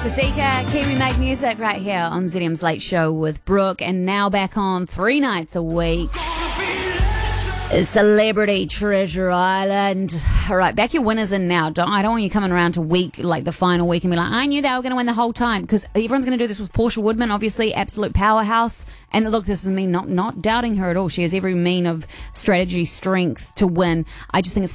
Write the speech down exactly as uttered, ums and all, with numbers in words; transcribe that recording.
Sasika, Kiwi Make Music right here on Z M's Late Show with Brooke, and now back on three nights a week. Celebrity Treasure Island. All right, back your winners in now. Don't, I don't want you coming around to week, like the final week, and be like, I knew they were going to win the whole time, because everyone's going to do this with Portia Woodman, obviously, absolute powerhouse. And look, this is me not, not doubting her at all. She has every mean of strategy, strength to win. I just think it's